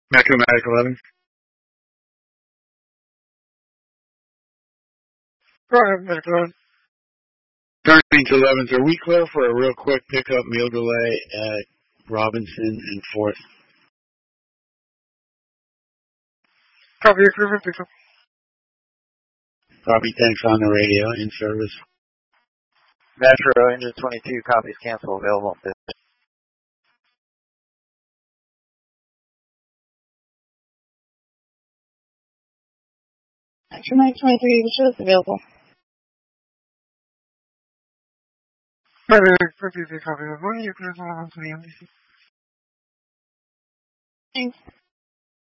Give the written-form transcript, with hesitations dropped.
Metro Matic 11. Go ahead, Matic 11. Turning to 11s, are we clear for a real quick pickup meal delay at Robinson and 4th? Copy, equipment pickup. Copy, thanks on the radio, in service. Metro, engine 22, copies, cancel, available. Metro 923, the show is available. Metro 923, copy. What are you clear for the NBC? Thanks.